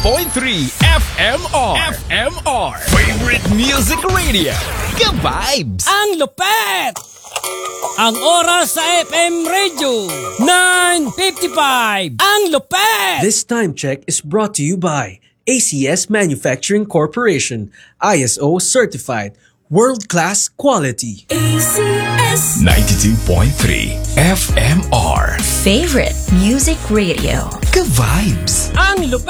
FMR. Favorite Music Radio. Ka-vibes. Ang lupet! Ang oras sa FM Radio, 9:55. Ang lupet! This time check is brought to you by ACS Manufacturing Corporation, ISO certified, world-class quality. ACS 92.3 FMR. Favorite Music Radio. Ka-vibes. Ang lupet!